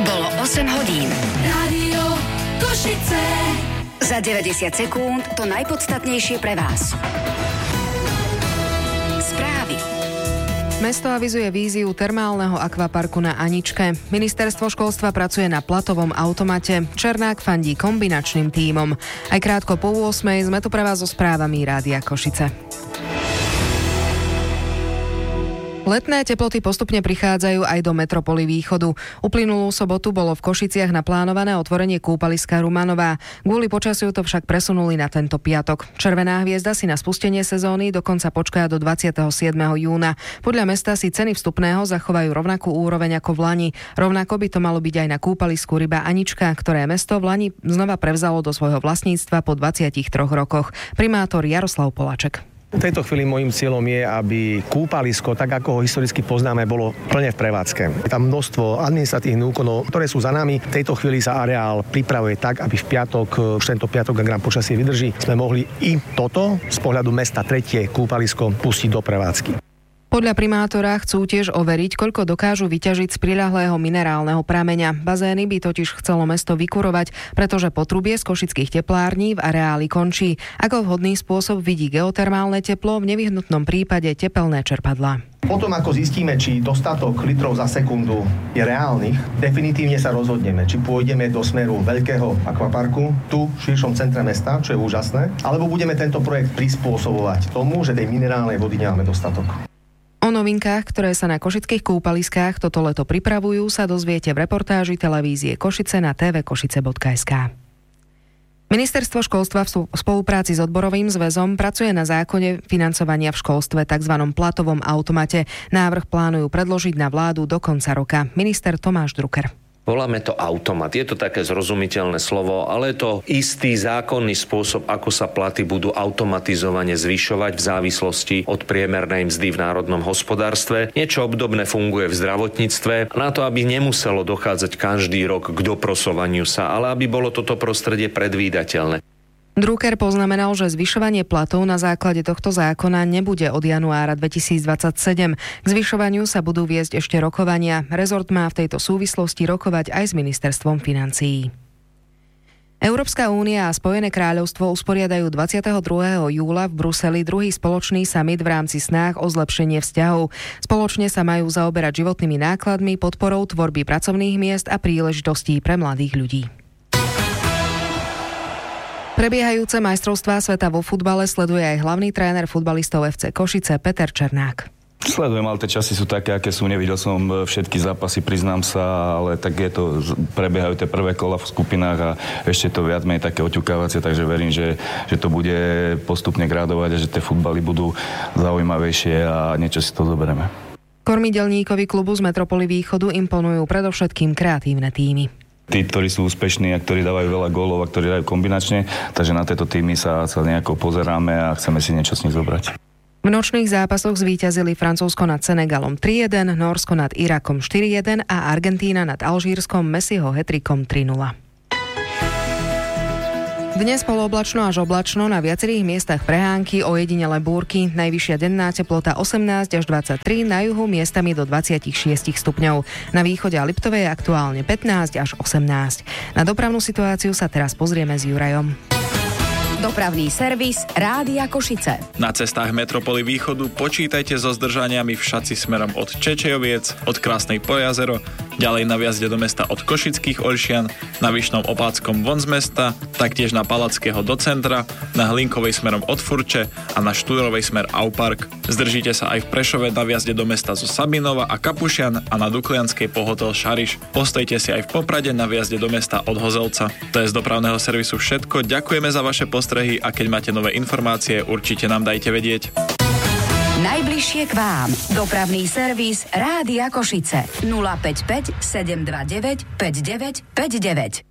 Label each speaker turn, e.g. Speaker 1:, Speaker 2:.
Speaker 1: Bolo 8 hodín.
Speaker 2: Rádio Košice.
Speaker 1: Za 90 sekúnd to najpodstatnejšie pre vás. Správy.
Speaker 3: Mesto avizuje víziu termálneho akvaparku na Aničke. Ministerstvo školstva pracuje na platovom automate. Černák fandí kombinačným tímom. Aj krátko po 8 sme tu pre vás so správami Rádia Košice. Letné teploty postupne prichádzajú aj do metropoly východu. Uplynulú sobotu bolo v Košiciach naplánované otvorenie kúpaliska Rumanová. Kvôli počasiu to však presunuli na tento piatok. Červená hviezda si na spustenie sezóny dokonca počká do 27. júna. Podľa mesta si ceny vstupného zachovajú rovnakú úroveň ako v lani. Rovnako by to malo byť aj na kúpalisku Ryba Anička, ktoré mesto v lani znova prevzalo do svojho vlastníctva po 23 rokoch. Primátor Jaroslav Poláček.
Speaker 4: V tejto chvíli môjim cieľom je, aby kúpalisko, tak ako ho historicky poznáme, bolo plne v prevádzke. Je tam množstvo administratívnych úkonov, ktoré sú za nami. V tejto chvíli sa areál pripravuje tak, aby v piatok, už tento piatok, ak nám počasie vydrží, sme mohli i toto z pohľadu mesta tretie kúpalisko pustiť do prevádzky.
Speaker 3: Podľa primátora chcú tiež overiť, koľko dokážu vyťažiť z priľahlého minerálneho prameňa. Bazény by totiž chcelo mesto vykurovať, pretože potrubie z košických teplární v areáli končí. Ako vhodný spôsob vidí geotermálne teplo, v nevyhnutnom prípade tepelné čerpadlá.
Speaker 4: Potom, ako zistíme, či dostatok litrov za sekundu je reálny, definitívne sa rozhodneme, či pôjdeme do smeru veľkého akvaparku, tu v širšom centre mesta, čo je úžasné, alebo budeme tento projekt prispôsobovať tomu, že tej minerálnej vody nemáme dostatok.
Speaker 3: O novinkách, ktoré sa na košických kúpaliskách toto leto pripravujú, sa dozviete v reportáži televízie Košice na tvkošice.sk. Ministerstvo školstva v spolupráci s odborovým zväzom pracuje na zákone financovania v školstve, tzv. Platovom automate. Návrh plánujú predložiť na vládu do konca roka. Minister Tomáš Drucker.
Speaker 5: Voláme to automat. Je to také zrozumiteľné slovo, ale je to istý zákonný spôsob, ako sa platy budú automatizovane zvyšovať v závislosti od priemernej mzdy v národnom hospodárstve. Niečo obdobné funguje v zdravotníctve. Na to, aby nemuselo dochádzať každý rok k doprosovaniu sa, ale aby bolo toto prostredie predvídateľné.
Speaker 3: Drucker poznamenal, že zvyšovanie platov na základe tohto zákona nebude od januára 2027. K zvyšovaniu sa budú viesť ešte rokovania. Rezort má v tejto súvislosti rokovať aj s ministerstvom financií. Európska únia a Spojené kráľovstvo usporiadajú 22. júla v Bruseli druhý spoločný summit v rámci snách o zlepšenie vzťahov. Spoločne sa majú zaoberať životnými nákladmi, podporou tvorby pracovných miest a príležitostí pre mladých ľudí. Prebiehajúce majstrovstvá sveta vo futbale sleduje aj hlavný tréner futbalistov FC Košice Peter Černák.
Speaker 6: Sledujem, ale tie časy sú také, aké sú. Nevidel som všetky zápasy, priznám sa, ale tak je to, prebiehajú tie prvé kola v skupinách a ešte to viac menej také oťukávacie, takže verím, že to bude postupne gradovať a že tie futbaly budú zaujímavejšie a niečo si to zoberieme.
Speaker 3: Kormidelníkovi klubu z Metropoly Východu imponujú predovšetkým kreatívne tímy.
Speaker 6: Tí, ktorí sú úspešní a ktorí dávajú veľa gólov a ktorí dajú kombinačne, takže na tieto týmy sa nejako pozeráme a chceme si niečo z nich zobrať.
Speaker 3: V nočných zápasoch zvíťazili Francúzsko nad Senegalom 3-1, Nórsko nad Irakom 4-1 a Argentína nad Alžírskom Messiho hat-trickom 3-0. Dnes polooblačno až oblačno, na viacerých miestach prehánky, ojedinele búrky, najvyššia denná teplota 18 až 23, na juhu miestami do 26 stupňov. Na východe a Liptove je aktuálne 15 až 18. Na dopravnú situáciu sa teraz pozrieme s Jurajom.
Speaker 1: Dopravný servis Rádia Košice.
Speaker 7: Na cestách Metropoly Východu počítajte so zdržaniami v šaci smerom od Čečejoviec, od Krásnej Pojazero, ďalej na vjazde do mesta od Košických Oršian, na Vyšnom Opáckom von z mesta, taktiež na Palackého do centra, na Hlinkovej smerom od Furče a na Štúrovej smer Aupark. Zdržíte sa aj v Prešove na vjazde do mesta zo Sabinova a Kapušian a na Duklianskej po hotel Šariš. Postojte si aj v Poprade na vjazde do mesta od Hozelca. To je z dopravného servisu všetko. Ďakujeme za vaše postrehy a keď máte nové informácie, určite nám dajte vedieť.
Speaker 1: Najbližšie k vám. Dopravný servis Rádia Košice. 055 729 5959.